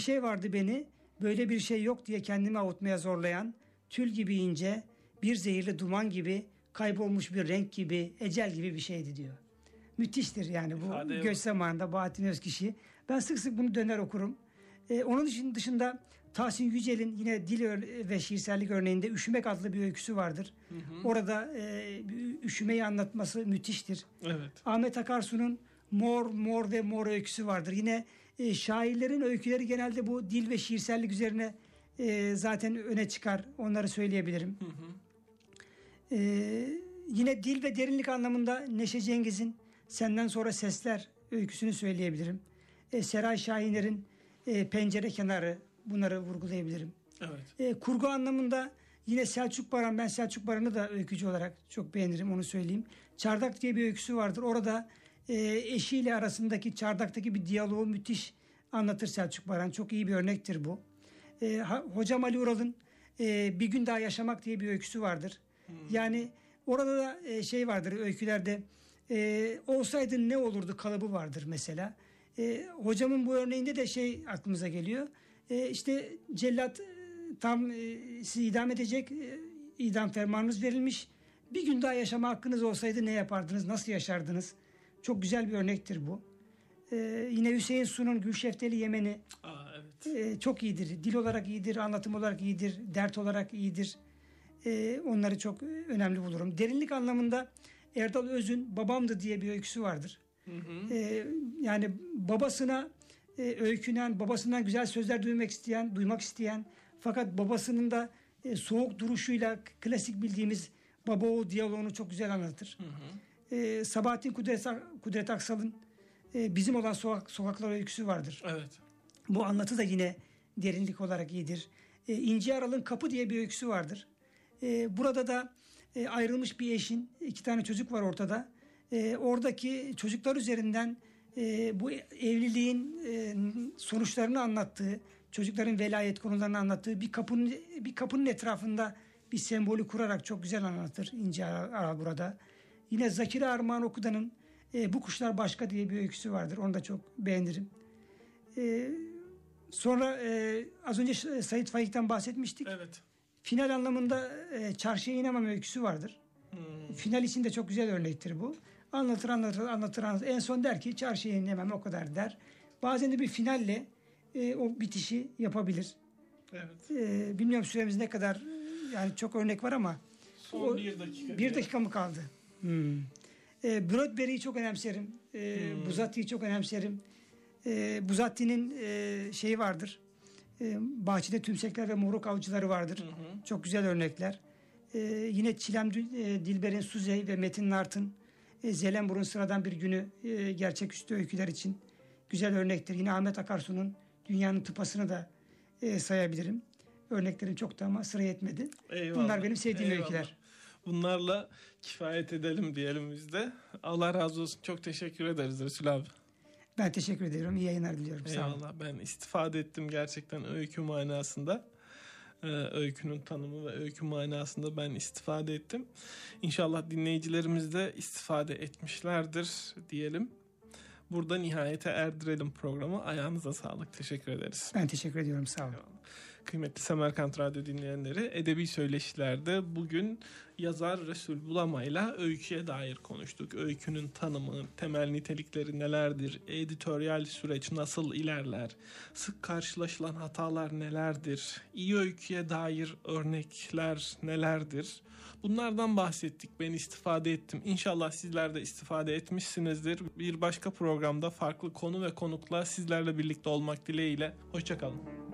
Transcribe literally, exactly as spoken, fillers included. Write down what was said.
şey vardı beni böyle bir şey yok diye kendimi avutmaya zorlayan, tül gibi ince, bir zehirli duman gibi, kaybolmuş bir renk gibi, ecel gibi bir şeydi diyor. Müthiştir yani bu İfade göç zamanında Bahattin Özkişi. Ben sık sık bunu döner okurum. Ee, onun dışında Tahsin Yücel'in yine dil ve şiirsellik örneğinde Üşümek adlı bir öyküsü vardır. Hı hı. Orada e, üşümeyi anlatması müthiştir. Evet. Ahmet Akarsu'nun Mor, Mor ve Mor öyküsü vardır. Yine e, şairlerin öyküleri genelde bu dil ve şiirsellik üzerine e, zaten öne çıkar. Onları söyleyebilirim. Hı hı. E, yine dil ve derinlik anlamında Neşe Cengiz'in Senden Sonra Sesler öyküsünü söyleyebilirim. E, Seray Şahiner'in e, Pencere Kenarı, bunları vurgulayabilirim. Evet. E, kurgu anlamında yine Selçuk Baran, ben Selçuk Baran'ı da öykücü olarak çok beğenirim, onu söyleyeyim. Çardak diye bir öyküsü vardır. Orada e, eşiyle arasındaki çardaktaki bir diyaloğu müthiş anlatır Selçuk Baran. Çok iyi bir örnektir bu. E, Hocam Ali Ural'ın e, Bir Gün Daha Yaşamak diye bir öyküsü vardır. Hmm. Yani orada da e, şey vardır öykülerde, e, olsaydın ne olurdu kalıbı vardır mesela. E, hocamın bu örneğinde de şey aklımıza geliyor. E, işte cellat e, tam e, sizi idam edecek, e, idam fermanınız verilmiş. Bir gün daha yaşama hakkınız olsaydı ne yapardınız, nasıl yaşardınız? Çok güzel bir örnektir bu. E, yine Hüseyin Su'nun Gülşefteli Yemeni Aa, evet. e, çok iyidir. Dil olarak iyidir, anlatım olarak iyidir, dert olarak iyidir. E, onları çok önemli bulurum. Derinlik anlamında Erdal Öz'ün Babamdı diye bir öyküsü vardır. Hı hı. E, yani babasına e, öykünen, babasından güzel sözler duymak isteyen, duymak isteyen, fakat babasının da e, soğuk duruşuyla klasik bildiğimiz baba oğul diyaloğunu çok güzel anlatır. Hı hı. E, Sabahattin Kudret, Kudret Aksal'ın e, Bizim Olan Sokak, Sokaklar öyküsü vardır. Evet. Bu anlatı da yine derinlik olarak iyidir. E, İnci Aral'ın Kapı diye bir öyküsü vardır. E, burada da e, ayrılmış bir eşin, iki tane çocuk var ortada. E, oradaki çocuklar üzerinden e, bu evliliğin e, sonuçlarını anlattığı, çocukların velayet konularını anlattığı bir kapının bir kapının etrafında bir sembolü kurarak çok güzel anlatır İnci Aral burada. Yine Zakire Armağan Okudan'ın e, Bu Kuşlar Başka diye bir öyküsü vardır. Onu da çok beğenirim. E, sonra e, az önce Sait Faik'ten bahsetmiştik. Evet. Final anlamında e, Çarşıya İnemem öyküsü vardır. Hmm. Final için de çok güzel örnektir bu. Anlatır anlatır anlatır anlatır. En son der ki çarşıya inemem, o kadar der. Bazen de bir finalle e, o bitişi yapabilir. Evet. E, bilmiyorum süremiz ne kadar, yani çok örnek var ama son o, bir dakika. Bir dakika mı kaldı? Hmm. E, Brodberry'i çok önemserim. E, hmm. Buzatti'yi çok önemserim. E, Buzatti'nin e, şeyi vardır. E, Bahçede Tümsekler ve Moruk Avcıları vardır. Hı hı. Çok güzel örnekler. E, yine Çilem e, Dilber'in Suzey ve Metin Nart'ın e, Zelenburun Sıradan Bir Günü e, gerçeküstü öyküler için güzel örnektir. Yine Ahmet Akarsu'nun Dünyanın Tıpasını da e, sayabilirim. Örneklerim çok da ama sıraya etmedi. Eyvallah. Bunlar benim sevdiğim Eyvallah. öyküler. Bunlarla kifayet edelim diyelim biz de. Allah razı olsun. Çok teşekkür ederiz Resul abi. Ben teşekkür ediyorum. İyi yayınlar diliyorum. Eyvallah. Ben istifade ettim gerçekten öykü manasında. Ee, öykünün tanımı ve öykü manasında ben istifade ettim. İnşallah dinleyicilerimiz de istifade etmişlerdir diyelim. Burada nihayete erdirelim programı. Ayağınıza sağlık. Teşekkür ederiz. Ben teşekkür ediyorum. Sağ olun. Kıymetli Semerkant Radyo dinleyenleri, Edebi Söyleşiler'de bugün yazar Resul Bulamay'la öyküye dair konuştuk. Öykünün tanımı, temel nitelikleri nelerdir? Editoryal süreç nasıl ilerler? Sık karşılaşılan hatalar nelerdir? İyi öyküye dair örnekler nelerdir? Bunlardan bahsettik. Ben istifade ettim. İnşallah sizler de istifade etmişsinizdir. Bir başka programda farklı konu ve konukla sizlerle birlikte olmak dileğiyle. Hoşça kalın.